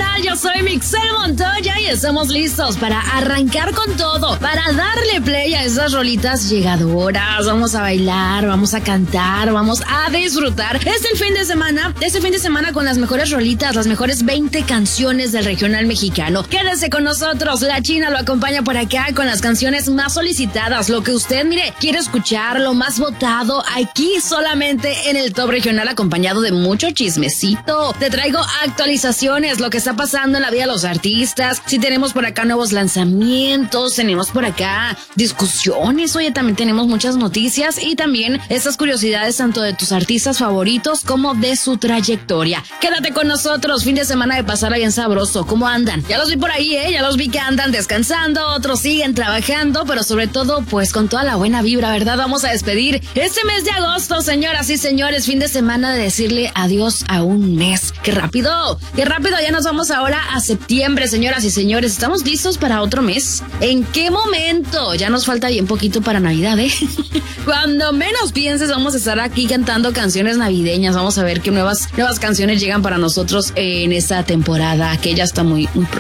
tal? Yo soy Mixel Montoya y estamos listos para arrancar con todo, para darle play a esas rolitas llegadoras. Vamos a bailar, vamos a cantar, vamos a disfrutar. Es el fin de semana con las mejores rolitas, las mejores 20 canciones del regional mexicano. Quédese con nosotros, la China lo acompaña por acá con las canciones más solicitadas, lo que usted, quiere escuchar, lo más votado, aquí solamente en el Top Regional, acompañado de mucho chismecito. Te traigo actualizaciones, lo que está pasando en la vida de los artistas, si tenemos por acá nuevos lanzamientos, tenemos por acá discusiones, oye, también tenemos muchas noticias y también estas curiosidades tanto de tus artistas favoritos como de su trayectoria. Quédate con nosotros, fin de semana de pasarla bien sabroso. ¿Cómo andan? Ya los vi por ahí, ya los vi que andan descansando, otros siguen trabajando, pero sobre todo, pues con toda la buena vibra, ¿verdad? Vamos a despedir este mes de agosto, señoras y señores, fin de semana de decirle adiós a un mes. ¡Qué rápido! Ya nos vamos ahora a septiembre, señoras y señores. ¿Estamos listos para otro mes? ¿En qué momento? Ya nos falta bien poquito para Navidad, ¿eh? Cuando menos pienses, vamos a estar aquí cantando canciones navideñas. Vamos a ver qué nuevas canciones llegan para nosotros en esta temporada, que ya está muy